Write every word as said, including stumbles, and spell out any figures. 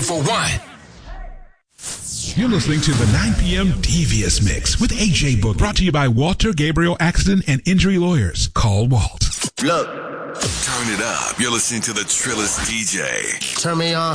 for one. You're listening to the nine p.m. Devious Mix with A J Book, brought to you by Walter Gabriel Accident and Injury Lawyers. Call Walt. Look. Turn it up. You're listening to the Trillist D J. Turn me on.